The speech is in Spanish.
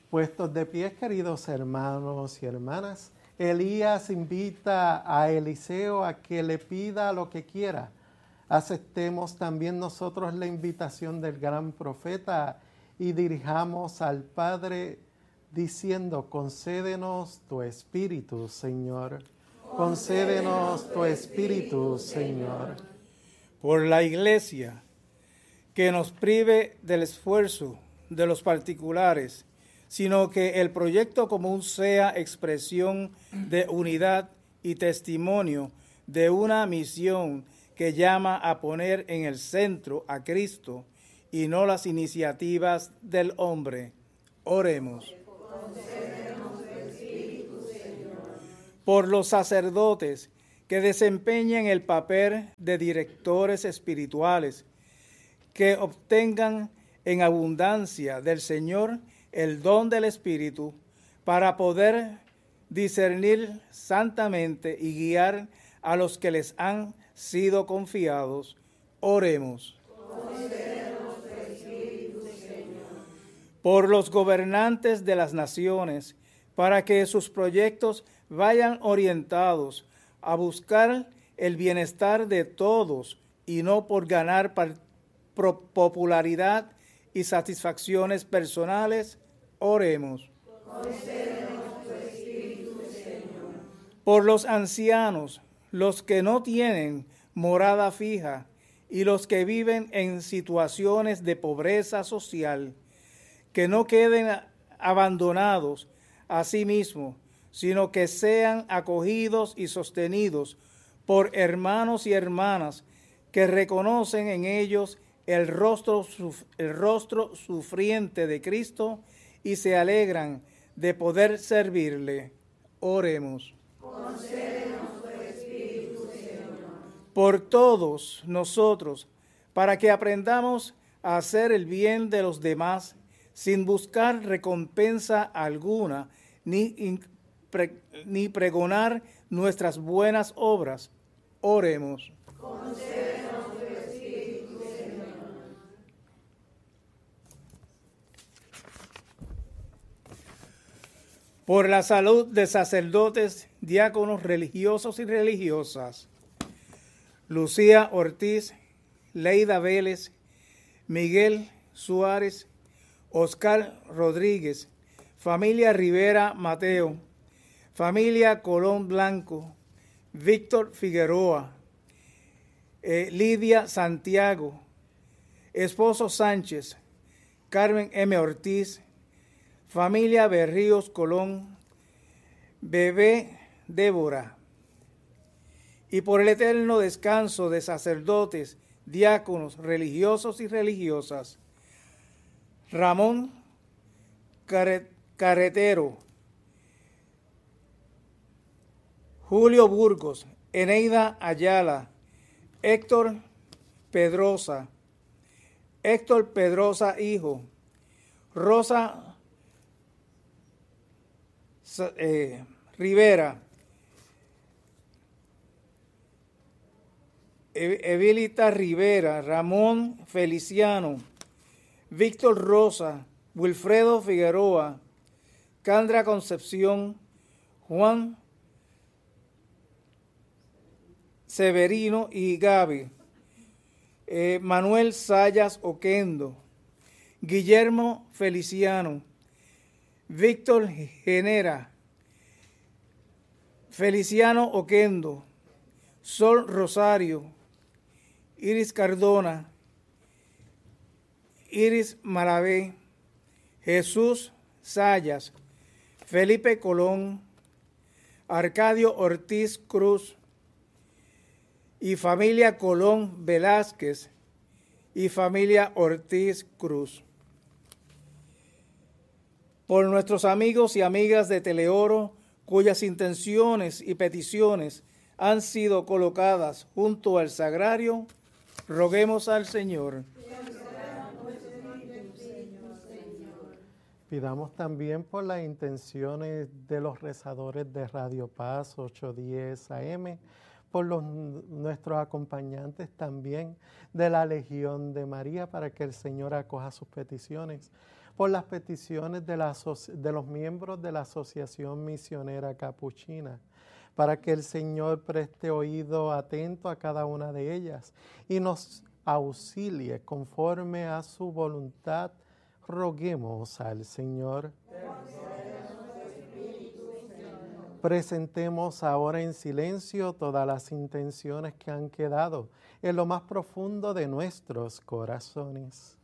Puestos de pie, queridos hermanos y hermanas, Elías invita a Eliseo a que le pida lo que quiera. Aceptemos también nosotros la invitación del gran profeta y dirijamos al Padre diciendo: concédenos tu espíritu, Señor. Concédenos tu espíritu, Señor. Por la Iglesia, que nos prive del esfuerzo de los particulares, sino que el proyecto común sea expresión de unidad y testimonio de una misión que llama a poner en el centro a Cristo y no las iniciativas del hombre. Oremos. Por los sacerdotes que desempeñen el papel de directores espirituales, que obtengan en abundancia del Señor el don del Espíritu para poder discernir santamente y guiar a los que les han sido confiados. Oremos. Por los gobernantes de las naciones, para que sus proyectos vayan orientados a buscar el bienestar de todos y no por ganar popularidad y satisfacciones personales. Oremos. Concédenos tu espíritu, Señor. Por los ancianos, los que no tienen morada fija y los que viven en situaciones de pobreza social, que no queden abandonados a sí mismos, sino que sean acogidos y sostenidos por hermanos y hermanas que reconocen en ellos el rostro sufriente de Cristo y se alegran de poder servirle. Oremos. Concédenos tu espíritu, Señor. Por todos nosotros, para que aprendamos a hacer el bien de los demás sin buscar recompensa alguna, ni pregonar nuestras buenas obras. Oremos. Concédenos tu espíritu, Señor. Por la salud de sacerdotes, diáconos religiosos y religiosas, Lucía Ortiz, Leida Vélez, Miguel Suárez, Oscar Rodríguez, familia Rivera Mateo, familia Colón Blanco, Víctor Figueroa, Lidia Santiago, esposo Sánchez, Carmen M. Ortiz, familia Berríos Colón, bebé Débora, y por el eterno descanso de sacerdotes, diáconos, religiosos y religiosas, Ramón Carretero, Julio Burgos, Eneida Ayala, Héctor Pedrosa hijo, Rosa Rivera, Evilita Rivera, Ramón Feliciano, Víctor Rosa, Wilfredo Figueroa, Candra Concepción, Juan Severino y Gaby, Manuel Sayas Oquendo, Guillermo Feliciano, Víctor Genera, Feliciano Oquendo, Sol Rosario, Iris Cardona, Iris Maravé, Jesús Sayas, Felipe Colón, Arcadio Ortiz Cruz y familia Colón Velázquez y familia Ortiz Cruz. Por nuestros amigos y amigas de Teleoro, cuyas intenciones y peticiones han sido colocadas junto al sagrario, roguemos al Señor. Pidamos también por las intenciones de los rezadores de Radio Paz 810 AM, por nuestros acompañantes también de la Legión de María, para que el Señor acoja sus peticiones, por las peticiones de los miembros de la Asociación Misionera Capuchina, para que el Señor preste oído atento a cada una de ellas y nos auxilie conforme a su voluntad. Roguemos al Señor. Presentemos ahora en silencio todas las intenciones que han quedado en lo más profundo de nuestros corazones.